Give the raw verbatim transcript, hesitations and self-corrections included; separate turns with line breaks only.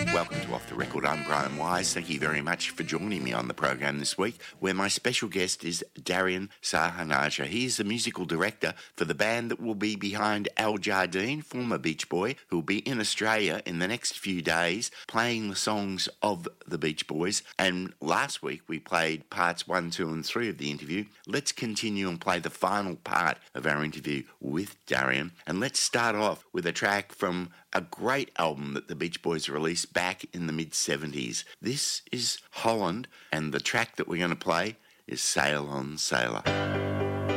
Welcome to Off the Record. I'm Brian Wise. Thank you very much for joining me on the program this week, where my special guest is Darian Sahanaja. He is the musical director for the band that will be behind Al Jardine, former Beach Boy, who will be in Australia in the next few days playing the songs of the Beach Boys. And last week we played parts one, two and three of the interview. Let's continue and play the final part of our interview with Darian. And let's start off with a track from a great album that the Beach Boys released back in the mid-seventies. This is Holland, and the track that we're going to play is Sail On Sailor.